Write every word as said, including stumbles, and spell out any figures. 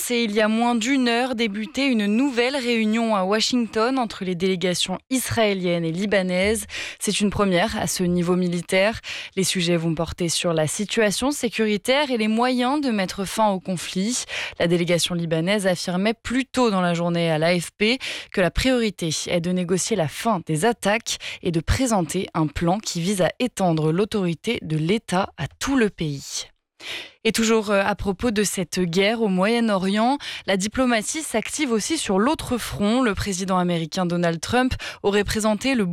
et il y a moins d'une heure débutait une nouvelle réunion à Washington entre les délégations israéliennes et libanaises. C'est une première à ce niveau militaire. Les sujets vont porter sur la situation sécuritaire et les moyens de mettre fin au conflit. La délégation libanaise affirmait plus tôt dans la journée à l'A F P que la priorité est de négocier la fin des attaques et de présenter un plan qui vise à étendre l'autorité de l'État à tout le pays. Et toujours à propos de cette guerre au Moyen-Orient, la diplomatie s'active aussi sur l'autre front. Le président américain Donald Trump aurait présenté le